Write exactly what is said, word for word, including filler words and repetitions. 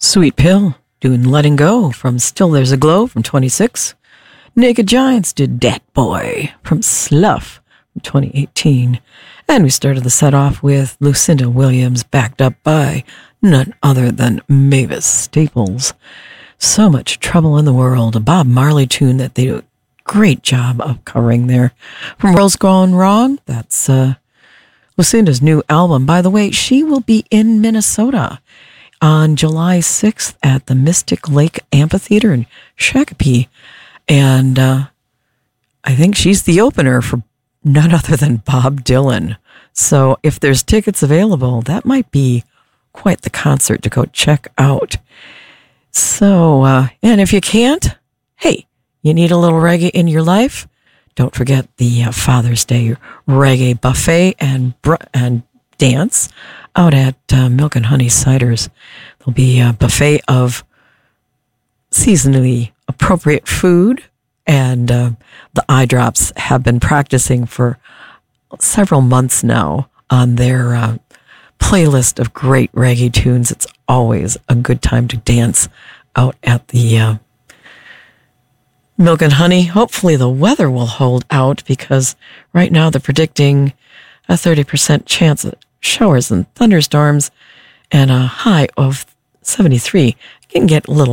Sweet Pill doing Letting Go from Still There's a Glow from twenty-six. Naked Giants did Dat Boy from Slough from twenty eighteen. And we started the set off with Lucinda Williams, backed up by none other than Mavis Staples. So Much Trouble in the World, a Bob Marley tune that they do a great job of covering there. From World's Gone Wrong, that's uh, Lucinda's new album. By the way, she will be in Minnesota on July sixth at the Mystic Lake Amphitheater in Shakopee. And uh, I think she's the opener for none other than Bob Dylan. So if there's tickets available, that might be quite the concert to go check out. So, uh, and if you can't, hey, you need a little reggae in your life? Don't forget the uh, Father's Day Reggae Buffet and br- and dance out at uh, Milk and Honey Ciders. There'll be a buffet of seasonally appropriate food, and uh, the Eye Drops have been practicing for several months now on their uh, playlist of great reggae tunes. It's always a good time to dance out at the uh, Milk and Honey. Hopefully the weather will hold out, because right now they're predicting a thirty percent chance of showers and thunderstorms and a high of seventy-three. It can get a little